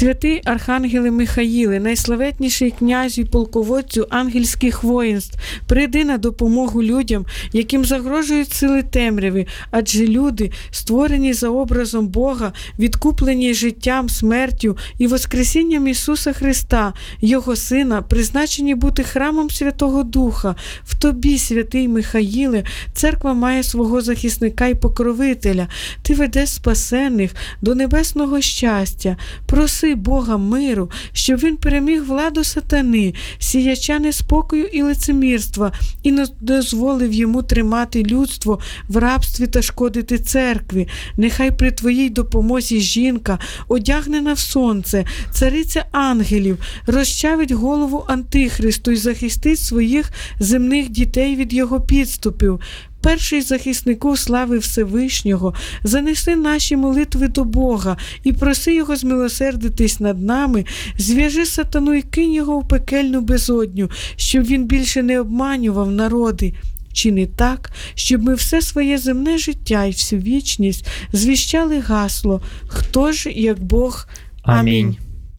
Святий Архангеле Михаїле, найславетніший князю і полководцю ангельських воїнств, прийди на допомогу людям, яким загрожують сили темряви, адже люди, створені за образом Бога, відкуплені життям, смертю і воскресінням Ісуса Христа, Його Сина, призначені бути храмом Святого Духа. В тобі, святий Михаїле, церква має свого захисника і покровителя. Ти ведеш спасенних до небесного щастя. Проси Бога миру, щоб він переміг владу сатани, сіяча неспокою і лицемірства, і не дозволив йому тримати людство в рабстві та шкодити церкві. Нехай при твоїй допомозі жінка, одягнена в сонце, цариця ангелів, розчавить голову Антихристу і захистить своїх земних дітей від його підступів. Перший захиснику слави Всевишнього, занеси наші молитви до Бога і проси Його змилосердитись над нами, зв'яжи сатану і кинь його в пекельну безодню, щоб він більше не обманював народи. Чини так, щоб ми все своє земне життя і всю вічність звіщали гасло «Хто ж, як Бог? Амінь».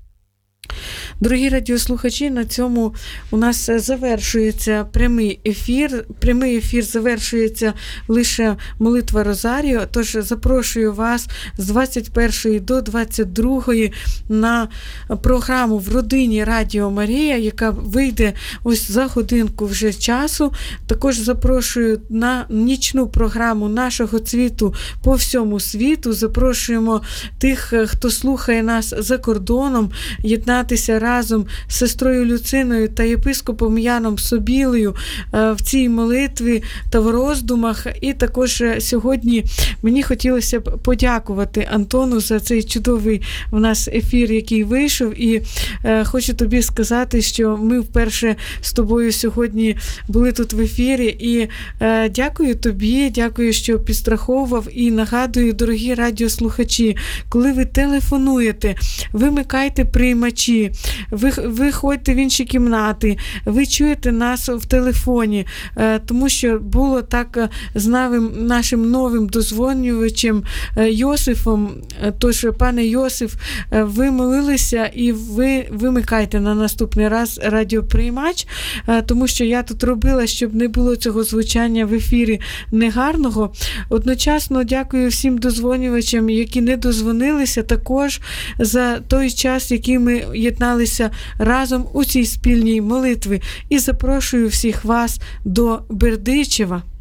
Дорогі радіослухачі, на цьому у нас завершується прямий ефір. Прямий ефір завершується лише молитва Розаріо, тож запрошую вас з 21 до 22 на програму «В родині Радіо Марія», яка вийде ось за годинку вже часу. Також запрошую на нічну програму нашого цвіту по всьому світу. Запрошуємо тих, хто слухає нас за кордоном, єднатися разом з сестрою Люциною та єпископом Яном Собілею в цій молитві та в роздумах. І також сьогодні мені хотілося б подякувати Антону за цей чудовий в нас ефір, який вийшов. І хочу тобі сказати, що ми вперше з тобою сьогодні були тут в ефірі. І дякую тобі, дякую, що підстраховував. І нагадую, дорогі радіослухачі, коли ви телефонуєте, вимикайте приймачі, виходьте в інші кімнати, ви чуєте нас в телефоні, тому що було так з нашим новим дозвонювачем Йосифом. Тож, пане Йосиф, ви молилися і ви вимикайте на наступний раз радіоприймач, тому що я тут робила, щоб не було цього звучання в ефірі негарного. Одночасно дякую всім дозвонювачам, які не дозвонилися, також за той час, який ми єдналися разом у цій спільній молитві. І запрошую всіх вас до Бердичева.